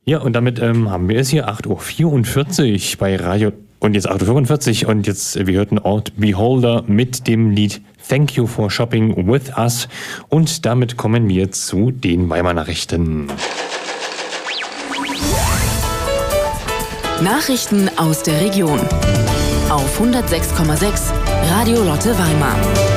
Ja, und damit haben wir es hier 8:44 Uhr bei Radio und jetzt 8:45 Uhr und jetzt, wir hörten Ort Beholder mit dem Lied Thank You for Shopping with Us und damit kommen wir zu den Weimar Nachrichten. Nachrichten aus der Region auf 106,6 Radio Lotte Weimar.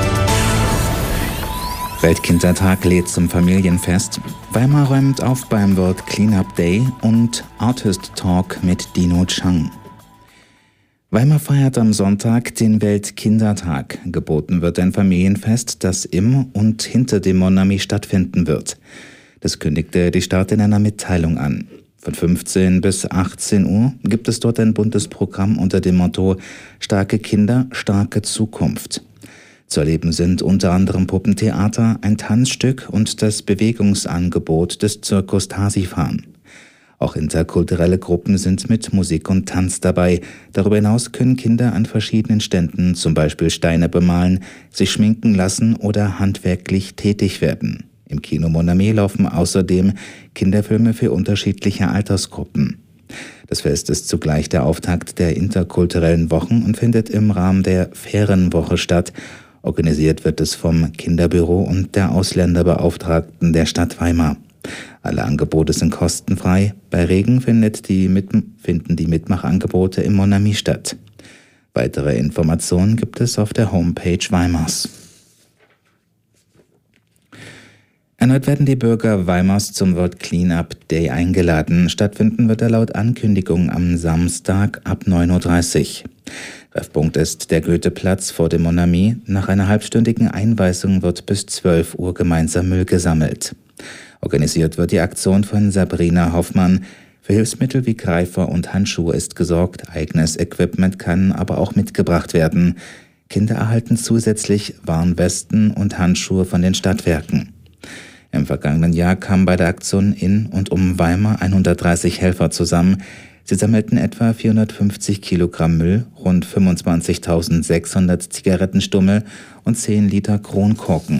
Weltkindertag lädt zum Familienfest. Weimar räumt auf beim World Cleanup Day und Artist Talk mit Dino Chang. Weimar feiert am Sonntag den Weltkindertag. Geboten wird ein Familienfest, das im und hinter dem Mon Ami stattfinden wird. Das kündigte die Stadt in einer Mitteilung an. Von 15 bis 18 Uhr gibt es dort ein buntes Programm unter dem Motto Starke Kinder, starke Zukunft. Zu erleben sind unter anderem Puppentheater, ein Tanzstück und das Bewegungsangebot des Zirkus Tasifahren. Auch interkulturelle Gruppen sind mit Musik und Tanz dabei. Darüber hinaus können Kinder an verschiedenen Ständen zum Beispiel Steine bemalen, sich schminken lassen oder handwerklich tätig werden. Im Kino Mon Ami laufen außerdem Kinderfilme für unterschiedliche Altersgruppen. Das Fest ist zugleich der Auftakt der interkulturellen Wochen und findet im Rahmen der Ferienwoche statt. Organisiert wird es vom Kinderbüro und der Ausländerbeauftragten der Stadt Weimar. Alle Angebote sind kostenfrei. Bei Regen finden die Mitmachangebote im Mon Ami statt. Weitere Informationen gibt es auf der Homepage Weimars. Erneut werden die Bürger Weimars zum World Cleanup Day eingeladen. Stattfinden wird er laut Ankündigung am Samstag ab 9:30 Uhr. Treffpunkt ist der Goetheplatz vor dem Mon Ami. Nach einer halbstündigen Einweisung wird bis 12 Uhr gemeinsam Müll gesammelt. Organisiert wird die Aktion von Sabrina Hoffmann. Für Hilfsmittel wie Greifer und Handschuhe ist gesorgt. Eigenes Equipment kann aber auch mitgebracht werden. Kinder erhalten zusätzlich Warnwesten und Handschuhe von den Stadtwerken. Im vergangenen Jahr kamen bei der Aktion in und um Weimar 130 Helfer zusammen. Sie sammelten etwa 450 Kilogramm Müll, rund 25.600 Zigarettenstummel und 10 Liter Kronkorken.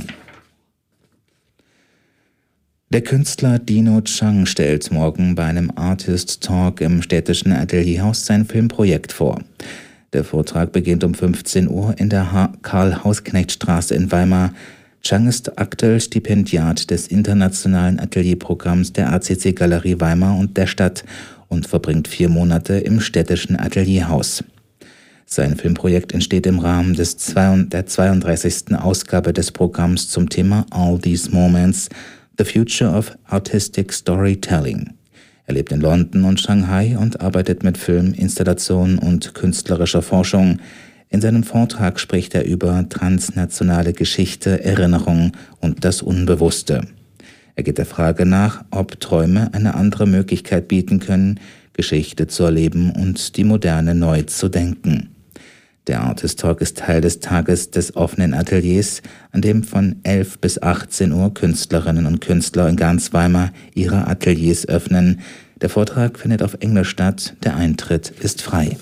Der Künstler Dino Chang stellt morgen bei einem Artist Talk im städtischen Atelierhaus sein Filmprojekt vor. Der Vortrag beginnt um 15 Uhr in der Karl-Hausknecht-Straße in Weimar. Chang ist aktuell Stipendiat des internationalen Atelierprogramms der ACC Galerie Weimar und der Stadt und verbringt 4 Monate im städtischen Atelierhaus. Sein Filmprojekt entsteht im Rahmen der 32. Ausgabe des Programms zum Thema All These Moments, The Future of Artistic Storytelling. Er lebt in London und Shanghai und arbeitet mit Film, Installation und künstlerischer Forschung. In seinem Vortrag spricht er über transnationale Geschichte, Erinnerung und das Unbewusste. Er geht der Frage nach, ob Träume eine andere Möglichkeit bieten können, Geschichte zu erleben und die Moderne neu zu denken. Der Artist Talk ist Teil des Tages des offenen Ateliers, an dem von 11 bis 18 Uhr Künstlerinnen und Künstler in ganz Weimar ihre Ateliers öffnen. Der Vortrag findet auf Englisch statt, der Eintritt ist frei.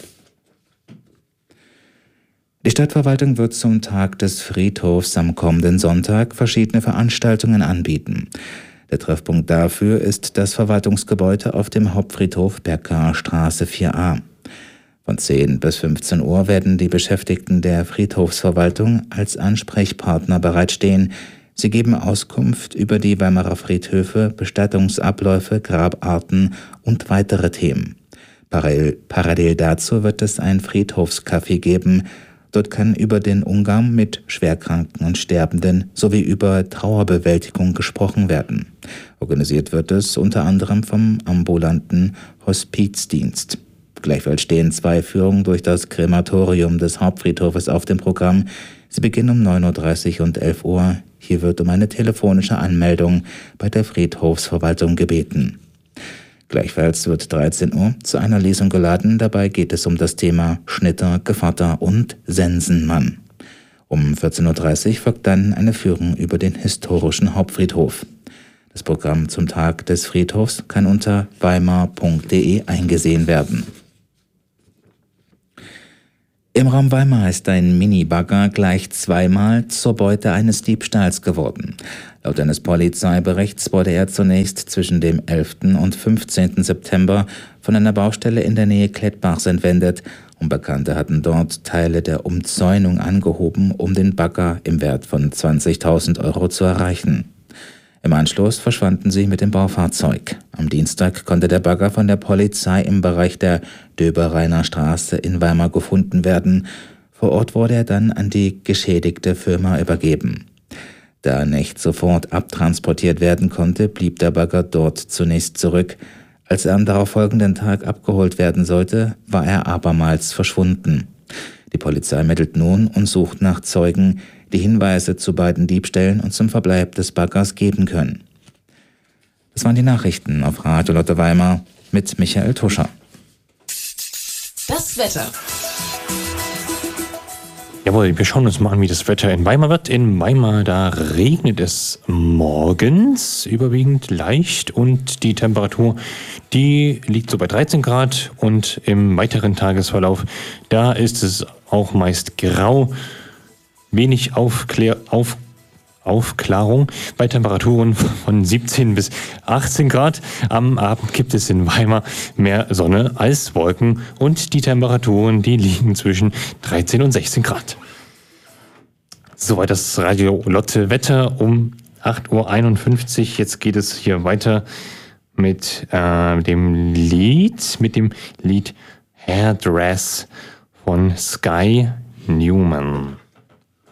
Die Stadtverwaltung wird zum Tag des Friedhofs am kommenden Sonntag verschiedene Veranstaltungen anbieten. Der Treffpunkt dafür ist das Verwaltungsgebäude auf dem Hauptfriedhof Berger Straße 4a. Von 10 bis 15 Uhr werden die Beschäftigten der Friedhofsverwaltung als Ansprechpartner bereitstehen. Sie geben Auskunft über die Weimarer Friedhöfe, Bestattungsabläufe, Grabarten und weitere Themen. Parallel dazu wird es ein Friedhofscafé geben. Dort kann über den Umgang mit Schwerkranken und Sterbenden sowie über Trauerbewältigung gesprochen werden. Organisiert wird es unter anderem vom ambulanten Hospizdienst. Gleichfalls stehen 2 Führungen durch das Krematorium des Hauptfriedhofes auf dem Programm. Sie beginnen um 9:30 Uhr und 11 Uhr. Hier wird um eine telefonische Anmeldung bei der Friedhofsverwaltung gebeten. Gleichfalls wird 13 Uhr zu einer Lesung geladen. Dabei geht es um das Thema Schnitter, Gevatter und Sensenmann. Um 14:30 Uhr folgt dann eine Führung über den historischen Hauptfriedhof. Das Programm zum Tag des Friedhofs kann unter weimar.de eingesehen werden. Im Raum Weimar ist ein Minibagger gleich zweimal zur Beute eines Diebstahls geworden. Laut eines Polizeiberichts wurde er zunächst zwischen dem 11. und 15. September von einer Baustelle in der Nähe Klettbachs entwendet. Unbekannte hatten dort Teile der Umzäunung angehoben, um den Bagger im Wert von 20.000 Euro zu erreichen. Im Anschluss verschwanden sie mit dem Baufahrzeug. Am Dienstag konnte der Bagger von der Polizei im Bereich der Döbereiner Straße in Weimar gefunden werden. Vor Ort wurde er dann an die geschädigte Firma übergeben. Da er nicht sofort abtransportiert werden konnte, blieb der Bagger dort zunächst zurück. Als er am darauffolgenden Tag abgeholt werden sollte, war er abermals verschwunden. Die Polizei ermittelt nun und sucht nach Zeugen, die Hinweise zu beiden Diebstählen und zum Verbleib des Baggers geben können. Das waren die Nachrichten auf Radio Lotte Weimar mit Michael Tuscher. Das Wetter. Jawohl, wir schauen uns mal an, wie das Wetter in Weimar wird. In Weimar, da regnet es morgens überwiegend leicht und die Temperatur, die liegt so bei 13 Grad und im weiteren Tagesverlauf, da ist es auch meist grau. Wenig Aufklärung bei Temperaturen von 17 bis 18 Grad. Am Abend gibt es in Weimar mehr Sonne als Wolken und die Temperaturen, die liegen zwischen 13 und 16 Grad. Soweit das Radio Lotte Wetter um 8.51 Uhr. Jetzt geht es hier weiter mit dem Lied Hairdress von Sky Newman.